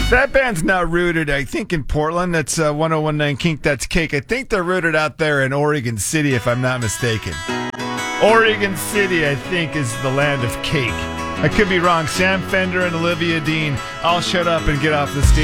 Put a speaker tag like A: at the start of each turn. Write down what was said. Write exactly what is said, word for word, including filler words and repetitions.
A: That band's now rooted, I think, in Portland. That's uh, one oh one nine Kink, That's Cake. I think they're rooted out there in Oregon City, if I'm not mistaken. Oregon City, I think, is the land of cake. I could be wrong. Sam Fender and Olivia Dean, I'll shut up and get off the stage.